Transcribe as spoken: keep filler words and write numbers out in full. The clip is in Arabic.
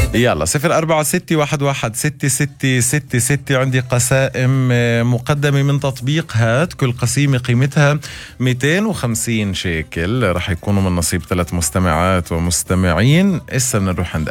يلا صفر أربعة ستة واحد واحد ستة ستة ستة ستة. عندي قسائم مقدمة من تطبيق هات، كل قسيمة قيمتها مئتين وخمسين شيكل، رح يكونوا من نصيب ثلاث مستمعات ومستمعين. إسا نروح عند